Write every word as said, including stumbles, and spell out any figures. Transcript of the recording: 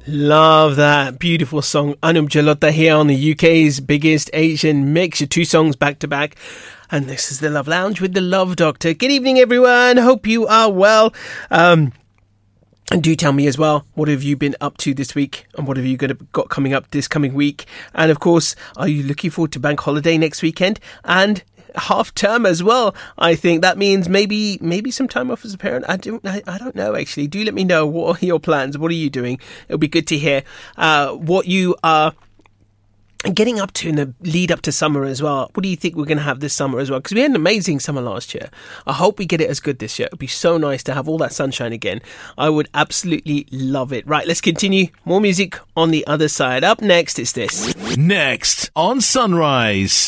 Love that beautiful song. Anup Jalota here on the U K's biggest Asian mix. Your two songs back to back. And this is the Love Lounge with the Love Doctor. Good evening, everyone. Hope you are well. Um, and do tell me as well, what have you been up to this week? And what have you got coming up this coming week? And of course, are you looking forward to bank holiday next weekend? And half term as well. I think that means maybe maybe some time off as a parent. I don't I, I don't know actually. Do let me know, what are your plans? What are you doing? It'll be good to hear uh, what you are getting up to in the lead up to summer as well. What do you think we're going to have this summer as well? Because we had an amazing summer last year. I hope we get it as good this year. It'd be so nice to have all that sunshine again. I would absolutely love it. Right, let's continue. More music on the other side. Up next is this. Next on Sunrise.